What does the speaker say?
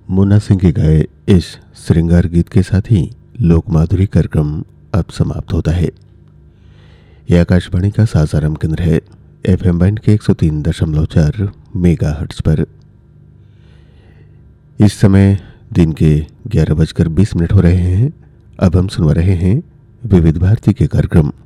मुन्ना सिंह के गाए इस श्रृंगार गीत के साथ ही लोक माधुरी कार्यक्रम अब समाप्त होता है। यह आकाशवाणी का सासाराम केंद्र है, एफएम बैंड के 103.4 मेगाहर्ट्ज पर। इस समय दिन के 11:20 हो रहे हैं। अब हम सुनवा रहे हैं विविध भारती के कार्यक्रम।